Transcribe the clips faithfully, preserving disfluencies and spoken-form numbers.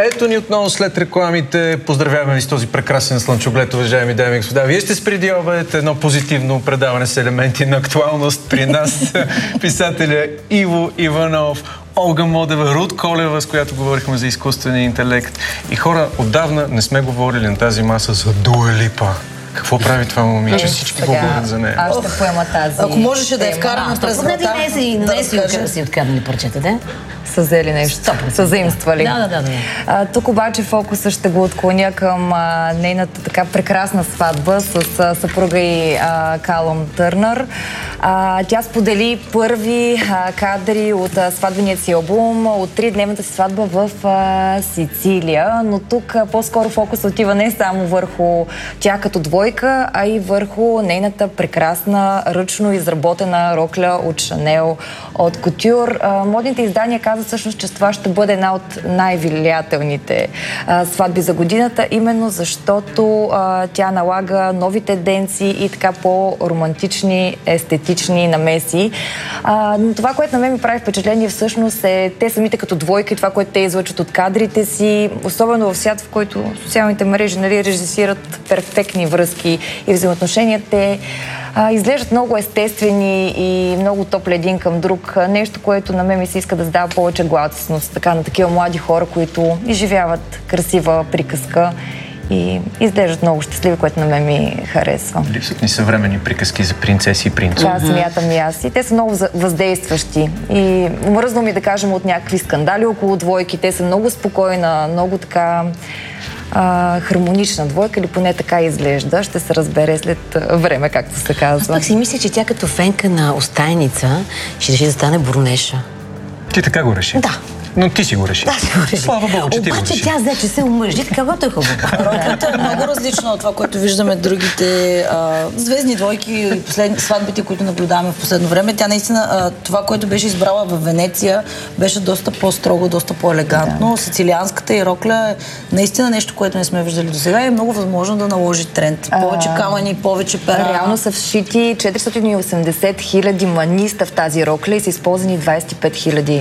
Ето ни отново след рекламите. Поздравяваме ви с този прекрасен слънчоглед, уважаеми дами и господа. Вие сте с преди обед, едно позитивно предаване с елементи на актуалност. При нас писателя Иво Иванов, Олга Модева, Руд Колева, с която говорихме за изкуствения интелект. И хора, отдавна не сме говорили на тази маса за Дуа Липа. Какво прави това момиче? Всички говорят за нея. Аз ще поема тази. Ако можеше да я вкараме през врата, да си откраднали парчета, да? Са взели нещо. Са заимствали. Да, да, да. да. А, тук обаче фокуса ще го отклоня към а, нейната така прекрасна сватба с а, съпруга и а, Калъм Търнър. А, тя сподели първи а, кадри от а, сватбеният си албум от тридневната си сватба в а, Сицилия, но тук а, по-скоро фокус отива не само върху тя като двойка, а и върху нейната прекрасна ръчно изработена рокля от Шанел, от Кутюр. А, модните издания казват всъщност, че това ще бъде една от най-влиятелните сватби за годината, именно защото а, тя налага нови тенденции и така по-романтични, естетични намеси. А, но това, което на мен ми прави впечатление всъщност е те самите като двойка и това, което те излъчат от кадрите си, особено в свят, в който социалните мрежи, нали, режисират перфектни връзки и взаимоотношения, те а, изглеждат много естествени и много топли един към друг. Нещо, което на мен ми се иска да задава повече гласност така на такива млади хора, които изживяват красива приказка и изглеждат много щастливи, което на мен ми харесва. Липсват ни съвременни приказки за принцеси и принцове. Да, смятам и аз. И те са много въздействащи. И мръзно ми да кажем от някакви скандали около двойки. Те са много спокойна, много така а, хармонична двойка, или поне така изглежда. Ще се разбере след време, както се казва. Аз пък си мисля, че тя като фенка на Остайница ще реши да стане Бурнеша. Ти така го реши? Да. Но ти си го реши. Да, си го реши. Слава Богу, че ти го реши. Обаче тя взе, че се омъжи, така което е хубаво. Роклята е много различна от това, което виждаме другите а, звездни двойки и последни сватбите, които наблюдаваме в последно време. Тя наистина, а, това, което беше избрала в Венеция, беше доста по-строго, доста по-елегантно. Да. Сицилианската и рокля е наистина нещо, което не сме виждали до сега и е много възможно да наложи тренд. Повече камъни, повече пера. Реално са вшити четиристотин и осемдесет хиляди маниста в тази рокля и са използвани двадесет и пет хиляди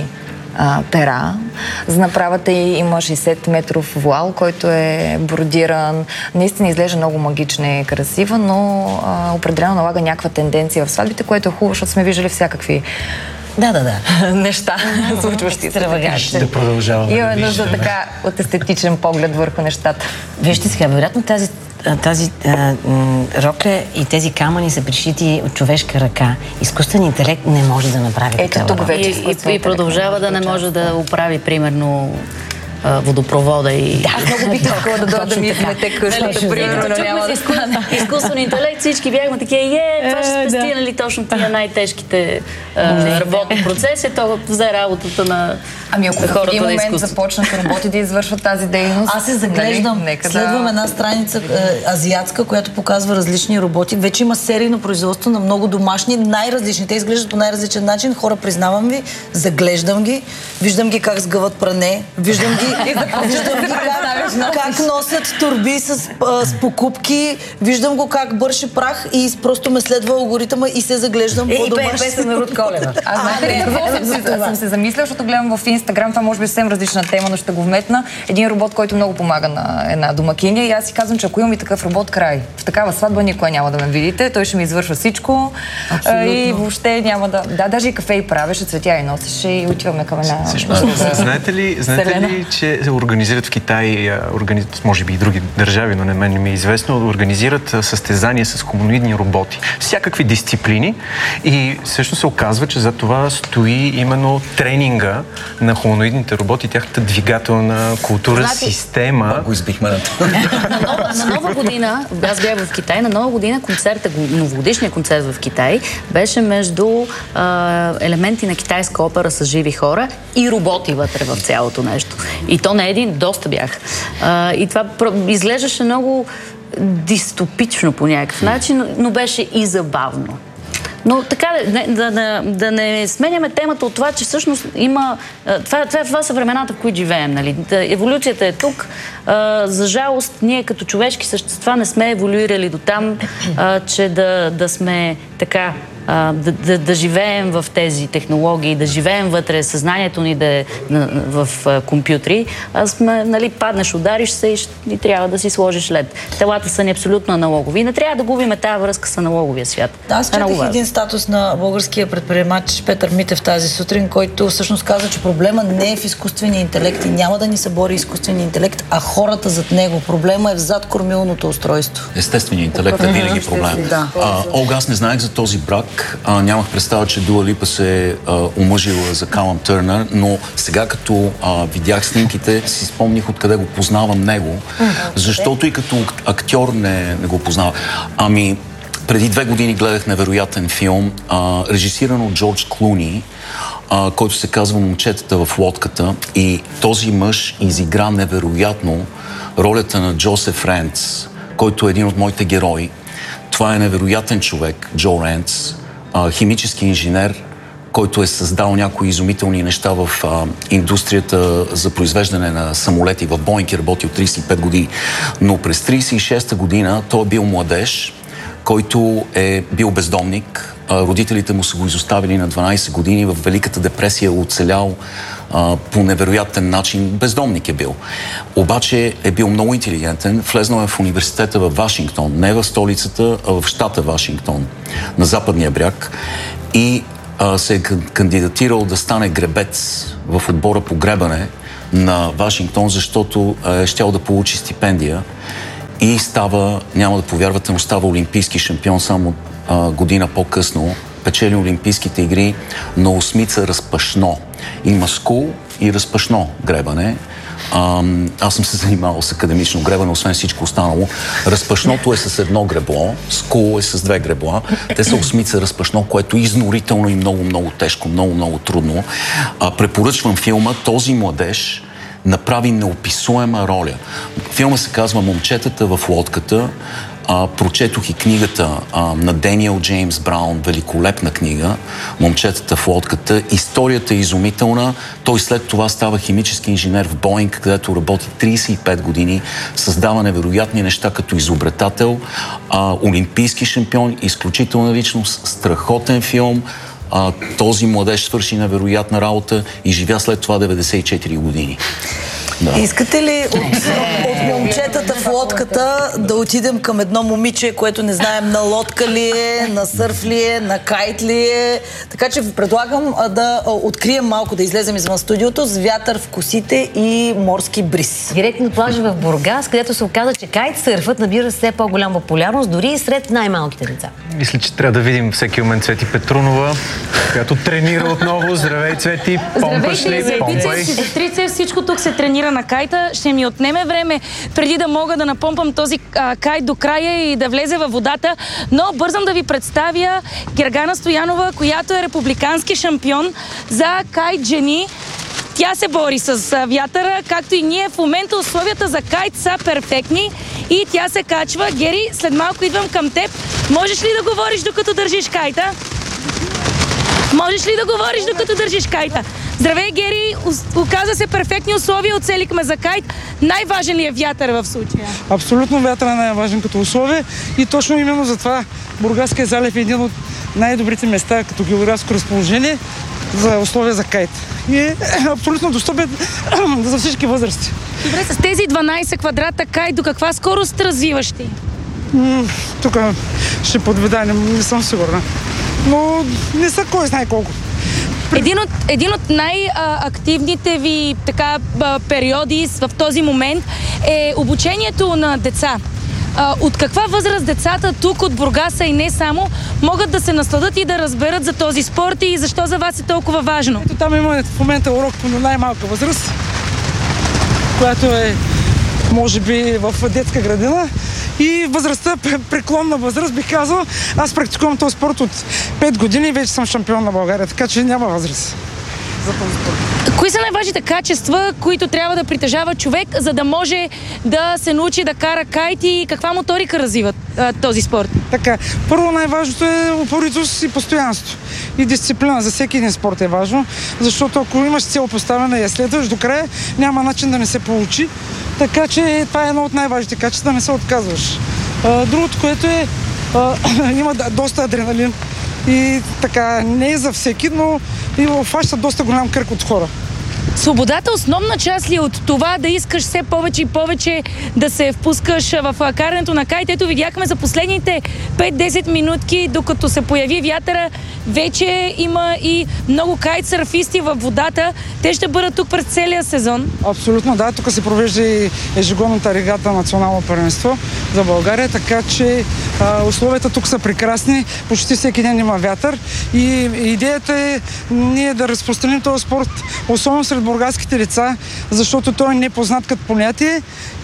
пера. За направата й има шейсет метров вуал, който е бродиран. Наистина изглежда много магична и красива, но а, определено налага някаква тенденция в сватбите, което е хубаво, защото сме виждали всякакви Да, да, да. неща, случващи се. Да продължаваме. Имаме нужда така от естетичен поглед върху нещата. Вижте сега, вероятно тази тази а, рокля и тези камъни са пришити от човешка ръка. Изкуственият интелект не може да направи Ето такава тук вече и, и, и продължава да не може да оправи, примерно, водопровода и... Да, много бих искала да дойда да ми измете къщата, примерно, но няма да стане. Изкуствен интелект, всички бяхме такива, е, това ще спести, нали, точно тия най-тежките работни процеси, то взе работата на Ами ако в един момент започнат роботи да извършват тази дейност... Аз се заглеждам. Следвам една страница азиатска, която показва различни роботи. Вече има серийно производство на много домашни, най-различни. Те изглеждат по най-различен начин. Хора, признавам ви, заглеждам ги, виждам ги как сгъват пране, виждам ги, виждам ги как, как носят турби с, с покупки, виждам го как бърши прах и просто ме следва алгоритъма и се заглеждам по домашни. И песен на Руд Колева. Аз знаете ли какво съм се замисляла, защото гледам в Инстаграм, това може би съвсем различна тема, но ще го вметна. Един робот, който много помага на една домакиня и аз си казвам, че ако имам и такъв робот, край. В такава сватба никога няма да ме видите, той ще ми извършва всичко. Абсолютно. И въобще няма да... Да, даже и кафе и правеше, цветя и носеше и отиваме към една... Знаете ли, знаете ли, че организират в Китай, организ... може би и други държави, но не мен не ми е известно, организират състезания с хуманоидни роботи. Всякакви дисциплини и всъщност се оказва, че за това стои именно тренинга на хуманоидните роботи, тяхната двигателна култура, Знати... система. Го избихме на това. На Нова година, аз бях в Китай, на Нова година концерта, новогодишния концерт в Китай беше между а, елементи на китайска опера с живи хора и роботи вътре в цялото нещо. И то не един, доста бях. А, и това изглеждаше много дистопично по някакъв начин, но беше и забавно. Но така, да, да, да, да не сменяме темата от това, че всъщност има... Това, това, това са времената, в които живеем. Нали? Еволюцията е тук. А, за жалост, ние като човешки същества не сме еволюирали до там, а, че да, да сме така а, да, да, да живеем в тези технологии, да живеем вътре, съзнанието ни да е в а, компютри, а сме, нали, паднеш, удариш се и, и трябва да си сложиш лед. Телата са ни абсолютно аналогови. И не трябва да губиме тази връзка с аналоговия свят. Да, аз четах един статус на българския предприемач Петър Митев тази сутрин, който всъщност каза, че проблема не е в изкуствения интелект и няма да ни се бори изкуствения интелект, а хората зад него. Проблема е в зад кормилното устройство. Естественият интелект е винаги проблем. Да. А, Олга, аз не знаех за този брак. А, нямах представа, че Дуа Липа се е омъжила за Калъм Търнър, но сега като а, видях снимките, си спомних откъде го познавам него, защото и като актьор не, не го познавам. Ами, преди две години гледах невероятен филм, а, режисиран от Джордж Клуни, а, който се казва "Момчетата в лодката", и този мъж изигра невероятно ролята на Джосеф Ренц, който е един от моите герои. Това е невероятен човек, Джо Ренц, а, химически инженер, който е създал някои изумителни неща в а, индустрията за произвеждане на самолети. В Боинг е работил трийсет и пет години. Но през трийсет и шеста година той е бил младеж, който е бил бездомник. А, родителите му са го изоставили на дванайсет години. В Великата депресия е оцелял а, по невероятен начин. Бездомник е бил. Обаче е бил много интелигентен. Влезнал е в университета в Вашингтон. Не в столицата, а в щата Вашингтон, на западния бряг. И а, се е кандидатирал да стане гребец в отбора по гребане на Вашингтон, защото е щял да получи стипендия. И става, няма да повярвате, но става олимпийски шампион само а, година по-късно. Печели олимпийските игри на осмица разпашно. Има скул и разпашно гребане. А, аз съм се занимавал с академично гребане, освен всичко останало. Разпашното е с едно гребло, скул е с две гребла. Те са осмица разпашно, което е изнорително и много-много тежко, много-много трудно. А, препоръчвам филма. Този младеж направи неописуема роля. Филма се казва "Момчетата в лодката". А, прочетох и книгата а, на Даниел Джеймс Браун, великолепна книга, "Момчетата в лодката". Историята е изумителна. Той след това става химически инженер в Боинг, където работи трийсет и пет години, създава невероятни неща като изобретател, а, олимпийски шампион, изключителна личност, страхотен филм. А, този младеж свърши невероятна работа и живя след това деветдесет и четири години. Да. Искате ли от, от момчетата в лодката да отидем към едно момиче, което не знаем на лодка ли е, на сърф ли е, на кайт ли е? Така че ви предлагам а, да а, открием малко, да излезем извън студиото с "Вятър в косите" и "Морски бриз". Директно плажа в Бургас, където се оказа, че кайтсърфът набира все по-голяма популярност, дори и сред най-малките деца. Мисля, че трябва да видим всеки момент Цвети Петрунова, която тренира отново. Здравей, Цвети! Помпаш ли? Помпай! Сестрице, всичко тук се тренира на кайта. Ще ми отнеме време преди да мога да напомпам този а, кайт до края и да влезе във водата, но бързам да ви представя Гергана Стоянова, която е републикански шампион за кайт жени. Тя се бори с а, вятъра, както и ние. В момента условията за кайт са перфектни и тя се качва. Гери, след малко идвам към теб. Можеш ли да говориш докато държиш кайта? Можеш ли да говориш докато държиш кайта? Здравей, Гери! Оказа се перфектни условия, оцелихме за кайт. Най-важен ли е вятър в случая? Абсолютно вятър е най-важен като условие и точно именно затова Бургаския залив е един от най-добрите места като географско разположение за условия за кайт. И е абсолютно достъпен за всички възрасти. Добре, с тези дванайсет квадрата кайт до каква скорост развиваш ти? Тук ще подведа, не, не съм сигурна. Но не са кой знае колко. Един от, един от най-активните ви така, периоди в този момент е обучението на деца. От каква възраст децата тук от Бургаса и не само могат да се насладат и да разберат за този спорт и защо за вас е толкова важно? Ето там има в момента урок по най-малка възраст, която е може би в детска градина. И възрастта, преклонна възраст, бих казал. Аз практикувам този спорт от пет години и вече съм шампион на България, така че няма възраст за този спорт. Кои са най-важните качества, които трябва да притежава човек, за да може да се научи да кара кайт и каква моторика развива а, този спорт? Така, първо най-важното е упоритост и постоянство. И дисциплина за всеки един спорт е важно, защото ако имаш цел поставена и я следваш до края, няма начин да не се получи. Така че това е едно от най-важните качества, да не се отказваш. А, другото, което е, а, има доста адреналин, и така не е за всеки, но и обхваща доста голям кръг от хора. Свободата основна част ли е от това да искаш все повече и повече да се впускаш в карането на кайт? Ето видяхме за последните пет-десет минутки, докато се появи вятъра, вече има и много кайтсърфисти във водата. Те ще бъдат тук през целия сезон. Абсолютно, да. Тук се провежда и ежегодната регата на национално първенство за България, така че а, условията тук са прекрасни. Почти всеки ден има вятър и идеята е ние да разпространим този спорт, особено сред бургаските деца, защото той е непознат като понятие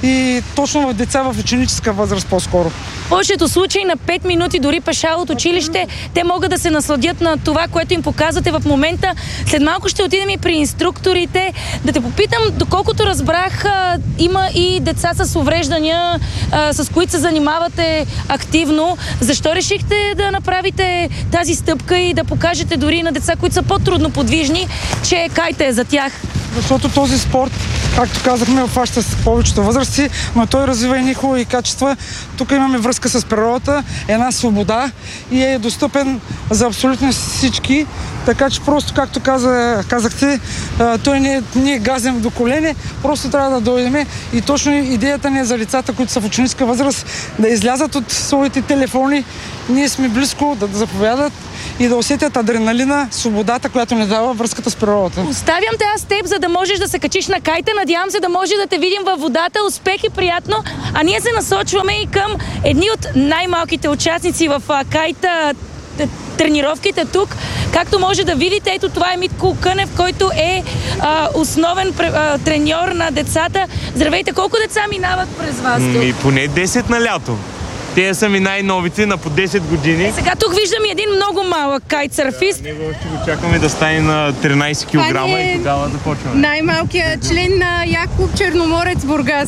и точно в деца в ученическа възраст по-скоро. В повечето случаи на пет минути дори пеша от училище, те могат да се насладят на това, което им показвате в момента. След малко ще отидем и при инструкторите. Да те попитам, доколкото разбрах, има и деца с увреждания, с които се занимавате активно. Защо решихте да направите тази стъпка и да покажете дори на деца, които са по-трудно подвижни, че кайта е за тях? Защото този спорт, както казахме, обхваща с повечето възрасти, но той развива и хубави качества. Тук имаме връзка с природата, една свобода и е достъпен за абсолютно всички. Така че просто, както каза, казахте, той не е, не е газен до колене, просто трябва да дойдем и точно идеята ни е за лицата, които са в ученическа възраст, да излязат от своите телефони, ние сме близко, да заповядат и да усетят адреналина, свободата, която ни дава връзката с природата. Оставям те аз теб, за да можеш да се качиш на кайта. Надявам се да може да те видим във водата. Успех и приятно. А ние се насочваме и към едни от най-малките участници в кайта тренировките тук. Както може да видите, ето това е Митко Кънев, който е а, основен а, треньор на децата. Здравейте, колко деца минават през вас тук? Ми, поне десет на лято. Те са ми най-новите, на по десет години. Е, сега тук виждам един много малък кайтсърфист. Да, него ще го чакаме да стане на тринайсет килограма е... и тогава започваме. Най-малкият член на Яклуб Черноморец Бургас.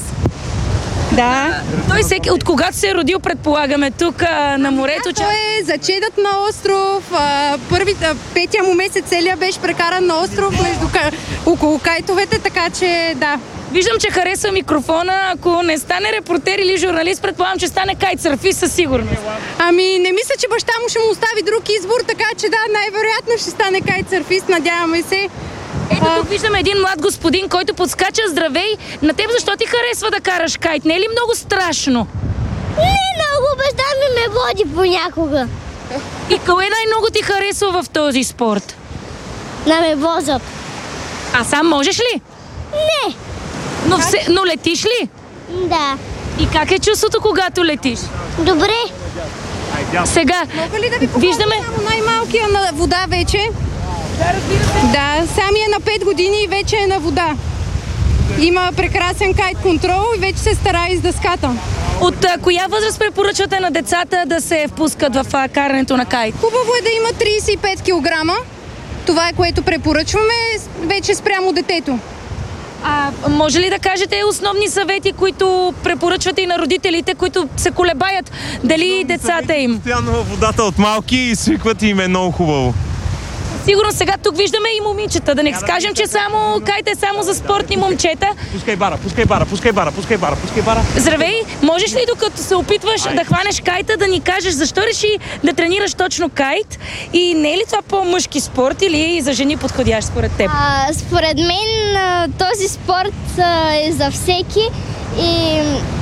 Да. Той всеки, от когато се е родил, предполагаме, тук а, на морето? Да, той е зачедът на остров. А, първи, а, петия му месец целия беше прекаран на остров между, около кайтовете, така че да. Виждам, че хареса микрофона. Ако не стане репортер или журналист, предполагам, че стане кайтсърфист със сигурност. Ами, не мисля, че баща му ще му остави друг избор, така че да, най-вероятно ще стане кайтсърфист, надяваме се. Ето тук виждаме един млад господин, който подскача. Здравей! На теб защо ти харесва да караш кайт? Не е ли много страшно? Не много, баща ми ме води понякога. И кое най-много ти харесва в този спорт? Да ме возят. А сам можеш ли? Не. Но, все, но летиш ли? Да. И как е чувството, когато летиш? Добре. Сега, мога ли да ви покажа виждаме само най-малкия на вода вече? Да, разбира се. Да, сами е на пет години и вече е на вода. Има прекрасен кайт контрол и вече се старае с дъската. От а, коя възраст препоръчвате на децата да се впускат в а, карането на кайт? Хубаво е да има трийсет и пет килограма. Това е, което препоръчваме вече спрямо детето. А може ли да кажете основни съвети, които препоръчвате и на родителите, които се колебаят дали основни децата им? Постоянно във водата от малки и свикват и им е много хубаво. Сигурно сега тук виждаме и момичета. Да не скажем, че само кайта е само за спортни момчета. Пускай бара, пускай бара, пускай бара, пускай бара, пускай бара. Здравей! Можеш ли, докато се опитваш да хванеш кайта, да ни кажеш защо реши да тренираш точно кайт? И не е ли това по-мъжки спорт или за жени подходящ според теб? А, според мен този спорт а, е за всеки и...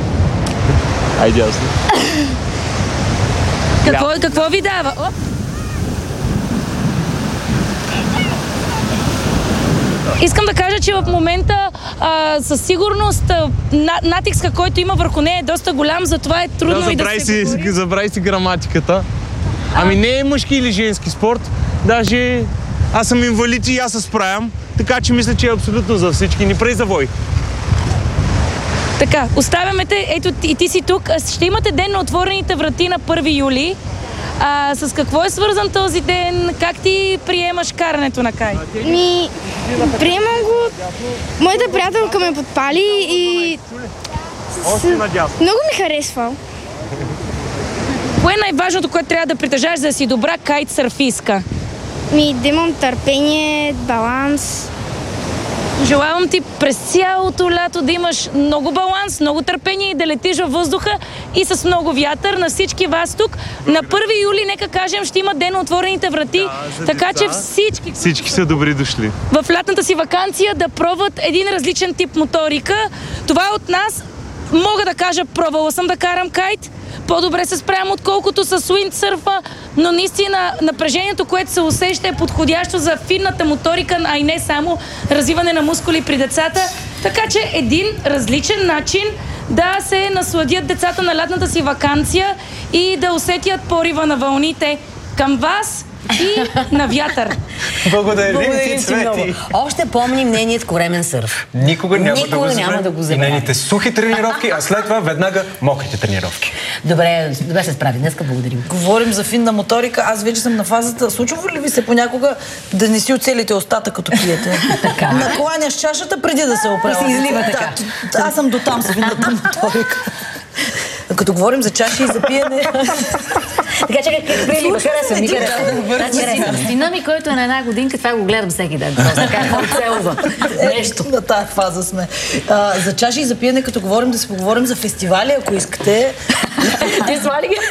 Айде ясно. Какво, какво ви дава? Оп! Искам да кажа, че в момента а, със сигурност на, натиска, който има върху нея е доста голям, затова е трудно да, и да се си, говори. Забрави си граматиката. Ами не е мъжки или женски спорт. Даже аз съм инвалид и аз се справям. Така че мисля, че е абсолютно за всички. Ни прави завой. Така, оставяме те. Ето и ти си тук. Ще имате ден на отворените врати на първи юли. А, с какво е свързан този ден? Как ти приемаш карането на кайт? Ми, приемам го. Моята приятелка ме подпали и... С... Много ми харесва. Кое е най-важното, което трябва да притежаваш, за да си добра кайтсърфистка? Ми, да имам търпение, баланс Пожелавам ти през цялото лято да имаш много баланс, много търпение и да летиш във въздуха и с много вятър. На всички вас тук. На първи юли, нека кажем, ще има ден на отворените врати, да, така че всички... Всички са добри дошли. В лятната си ваканция да пробват един различен тип моторика. Това от нас. Мога да кажа, пробвала съм да карам кайт. По-добре се справям, отколкото с уиндсърфа, но наистина напрежението, което се усеща, е подходящо за финната моторика, а и не само развиване на мускули при децата. Така че един различен начин да се насладят децата на лятната си ваканция и да усетят порива на вълните към вас и на вятър. Благодарим, Благодарим ти, Цвети. Още помним нейният коремен сърф. Никога няма, Никога да, го няма да го и забравим. нейните сухи тренировки, а след това веднага мокрите тренировки. Добре, добре се справи. Днеска благодарим. Говорим за финна моторика. Аз вече съм на фазата. Случва ли ви се понякога да не си оцелите устата, като пиете? Така. Накланяш чашата преди да се оправя. И се излива така. Да, аз съм до там с финната моторика. Като говорим за чаши и за пиене... Така че как приели, харесва ми, харесва. Сина ми, който е на една годинка, това го гледам всеки ден. Просто така оцелва. Нещо. На тази фаза сме. А, за чаши и за пиене, като говорим, да се поговорим за фестивали, ако искате. Ти свали ги?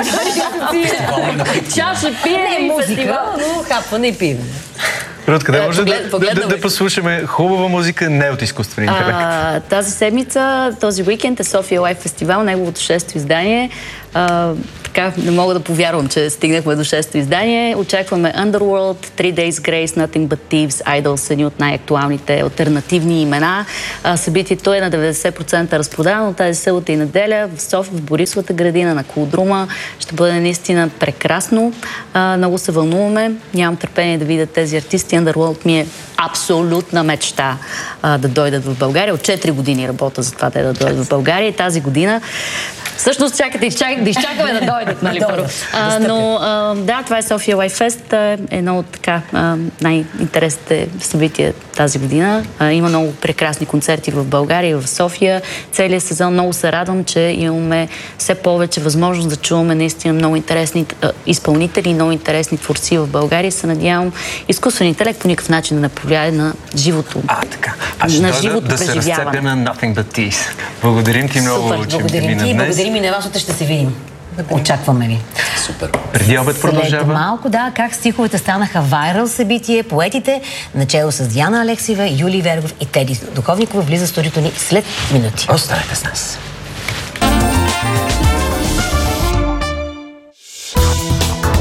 Чаша, пиене и фестивал. Но хапване и пиене. Рут, къде може поглед, да, да, да послушаме хубава музика, не от изкуствен интелект? А, тази седмица, този уикенд е София Лайф фестивал, неговото шесто издание. А, така, не мога да повярвам, че стигнахме до шесто издание. Очакваме Underworld, Three Days Grace, Nothing But Thieves, Idol са едни от най-актуалните алтернативни имена. А, събитието е на деветдесет процента разпродано тази събота и неделя в София, в Борисовата градина, на Кулдрума. Ще бъде наистина прекрасно. А, много се вълнуваме. Нямам търпение да видя тези артисти. Underworld ми е абсолютна мечта а, да дойдат в България. От четири години работя за това те да дойдат в България и тази година всъщност чакате, изчак, да изчакаме да дойдат, нали, първо. А, но а, да, това е София Лайф Фест. Едно от така а, най-интересните събития тази година. А, има много прекрасни концерти в България и в София. Целият сезон много се радвам, че имаме все повече възможност да чуваме наистина много интересни а, изпълнители, много интересни творци в България. Се надявам изкуствен интелект по никакъв начин да не повлияе на живото. А, така. А ще на дойда живото да се преживяване. разцепим на Nothing But Thieves. Благодарим ти много, Супер, че благодарим мина ти и днес. благодарим и на вас, утре ще се видим. Очакваме ви. Супер. Преди обед продължава. След малко, да, как стиховете станаха вайрал събитие, поетите, начало с Диана Алексиева, Юлий Вергов и Теди Духовникова влиза в студиото ни след минути. Останете с нас.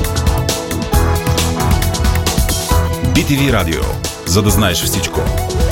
би ти ви Радио. За да знаеш всичко.